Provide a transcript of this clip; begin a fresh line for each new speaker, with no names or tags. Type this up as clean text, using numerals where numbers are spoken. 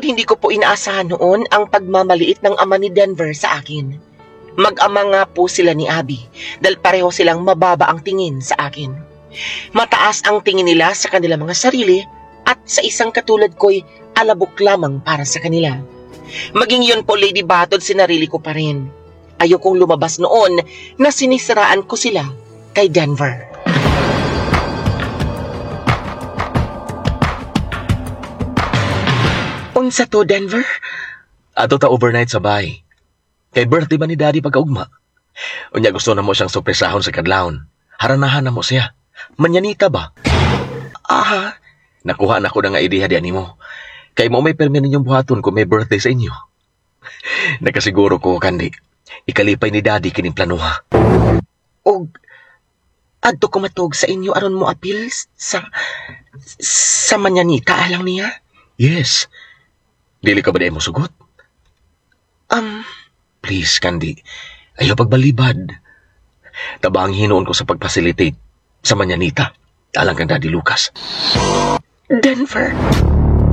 hindi ko po inaasahan noon ang pagmamaliit ng ama ni Denver sa akin. Mag-ama nga po sila ni Abby dahil pareho silang mababa ang tingin sa akin. Mataas ang tingin nila sa kanilang mga sarili at sa isang katulad ko'y alabok lamang para sa kanila. Maging yun po, Lady Batod, sinarili ko pa rin. Ayokong lumabas noon na sinisiraan ko sila kay Denver. Unsa to, Denver?
Ato ta overnight sa bahay. Kay birthday ba ni Daddy pagkaugma? Unya gusto na mo siyang sorpresahon sa kadlawon. Haranahan na mo siya. Manyanita ba? Nakuha na ko na nga ideya di animo. Kay mo may permi ninyong buhaton kung may birthday sa inyo. Nakasiguro ko, Kandi. Ikalipay ni Daddy kining planuha.
Og adto ko matog sa inyo aron mo apil sa manyanita alang niya?
Yes. Dili ka ba di mo sugot? Please, Kandi. Ayaw pagbalibad. Tabang hinoon ko sa pagfacilitate sa manyanita. Alang kang Daddy Lucas.
Denver,